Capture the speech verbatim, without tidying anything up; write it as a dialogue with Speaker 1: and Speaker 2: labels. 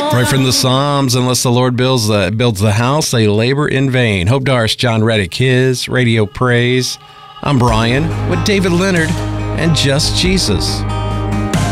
Speaker 1: Right from the Psalms, unless the Lord builds the, builds the house, they labor in vain. Hope Dar's John Reddick, his Radio Praise. I'm Brian with David Leonard and Just Jesus.